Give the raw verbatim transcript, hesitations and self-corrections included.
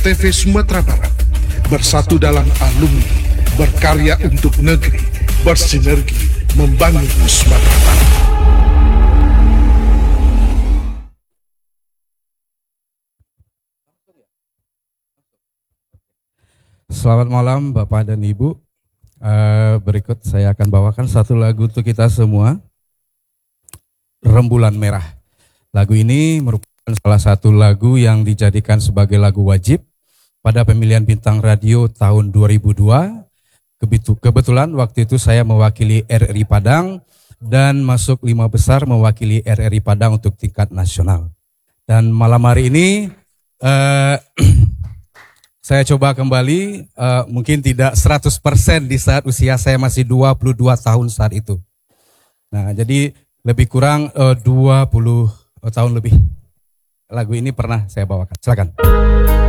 T V Sumatera Barat, bersatu dalam alumni, berkarya untuk negeri, bersinergi membangun Sumatera Barat. Selamat malam Bapak dan Ibu. Uh, berikut saya akan bawakan satu lagu untuk kita semua, Rembulan Merah. Lagu ini merupakan salah satu lagu yang dijadikan sebagai lagu wajib pada pemilihan bintang radio tahun dua ribu dua. Kebetulan waktu itu saya mewakili R R I Padang dan masuk lima besar mewakili R R I Padang untuk tingkat nasional. Dan malam hari ini uh, saya coba kembali, uh, mungkin tidak seratus persen di saat usia saya masih dua puluh dua tahun saat itu. Nah, jadi lebih kurang uh, dua puluh tahun lebih. Lagu ini pernah saya bawakan. Silakan.